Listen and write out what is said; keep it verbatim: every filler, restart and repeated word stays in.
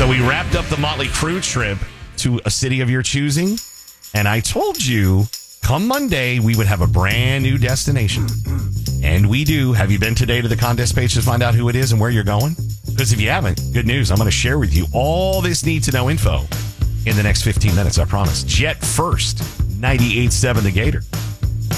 So we wrapped up the Motley Crue trip to a city of your choosing, and I told you, come Monday, we would have a brand new destination. And we do. Have you been today to the contest page to find out who it is and where you're going? Because if you haven't, good news. I'm going to share with you all this need-to-know info in the next fifteen minutes, I promise. Jet First, ninety-eight point seven The Gator.